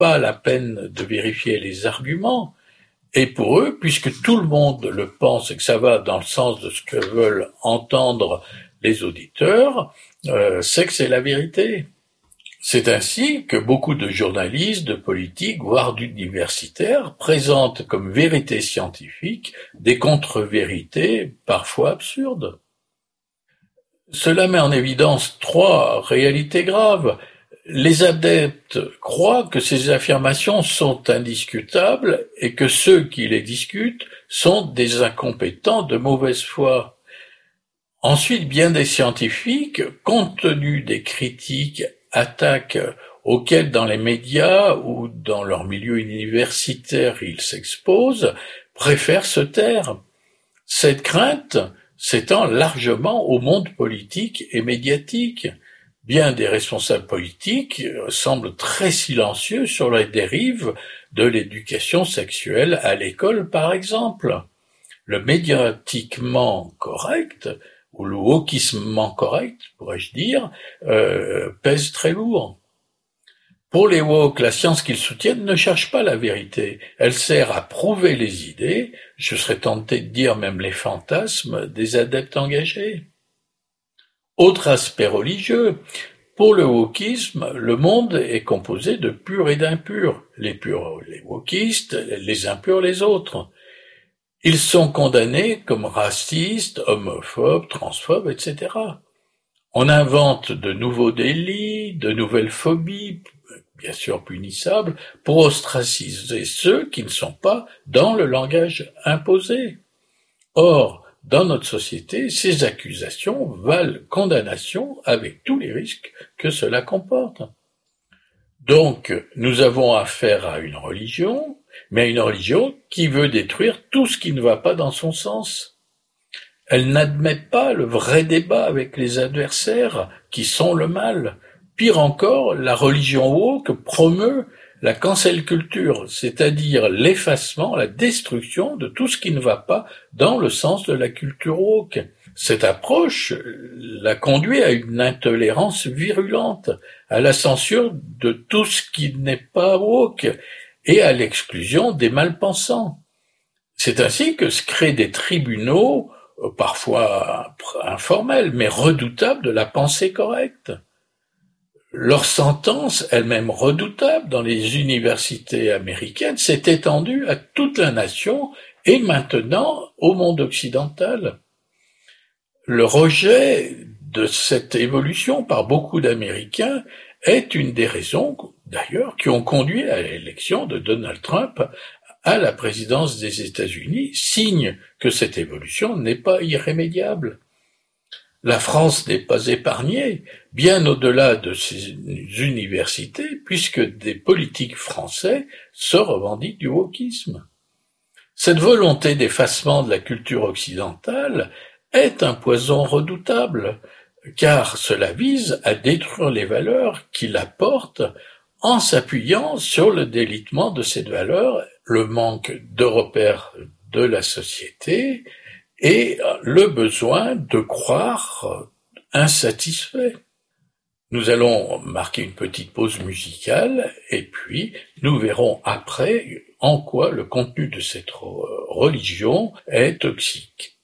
pas la peine de vérifier les arguments. Et pour eux, puisque tout le monde le pense et que ça va dans le sens de ce que veulent entendre les auditeurs, c'est que c'est la vérité. C'est ainsi que beaucoup de journalistes, de politiques, voire d'universitaires présentent comme vérité scientifique des contre-vérités parfois absurdes. Cela met en évidence trois réalités graves. Les adeptes croient que ces affirmations sont indiscutables et que ceux qui les discutent sont des incompétents de mauvaise foi. Ensuite, bien des scientifiques, compte tenu des critiques, attaques auxquelles dans les médias ou dans leur milieu universitaire ils s'exposent, préfèrent se taire. Cette crainte s'étend largement au monde politique et médiatique. Bien des responsables politiques semblent très silencieux sur les dérives de l'éducation sexuelle à l'école, par exemple. Le médiatiquement correct, ou le wokismement correct, pourrais-je dire, pèse très lourd. Pour les woke, la science qu'ils soutiennent ne cherche pas la vérité. Elle sert à prouver les idées, je serais tenté de dire même les fantasmes, des adeptes engagés. Autre aspect religieux, pour le wokisme, le monde est composé de purs et d'impurs. Les purs, les wokistes, les impurs, les autres. Ils sont condamnés comme racistes, homophobes, transphobes, etc. On invente de nouveaux délits, de nouvelles phobies, bien sûr punissables, pour ostraciser ceux qui ne sont pas dans le langage imposé. Or, dans notre société, ces accusations valent condamnation avec tous les risques que cela comporte. Donc, nous avons affaire à une religion, mais à une religion qui veut détruire tout ce qui ne va pas dans son sens. Elle n'admet pas le vrai débat avec les adversaires qui sont le mal. Pire encore, la religion woke promeut la cancel culture, c'est-à-dire l'effacement, la destruction de tout ce qui ne va pas dans le sens de la culture woke. Cette approche la conduit à une intolérance virulente, à la censure de tout ce qui n'est pas woke et à l'exclusion des malpensants. C'est ainsi que se créent des tribunaux, parfois informels, mais redoutables de la pensée correcte. Leur sentence, elle-même redoutable dans les universités américaines, s'est étendue à toute la nation et maintenant au monde occidental. Le rejet de cette évolution par beaucoup d'Américains est une des raisons, d'ailleurs, qui ont conduit à l'élection de Donald Trump à la présidence des États-Unis, signe que cette évolution n'est pas irrémédiable. La France n'est pas épargnée, bien au-delà de ses universités, puisque des politiques français se revendiquent du wokisme. Cette volonté d'effacement de la culture occidentale est un poison redoutable, car cela vise à détruire les valeurs qui la portent en s'appuyant sur le délitement de cette valeur, le manque de repères de la société et le besoin de croire insatisfait. Nous allons marquer une petite pause musicale et puis nous verrons après en quoi le contenu de cette religion est toxique.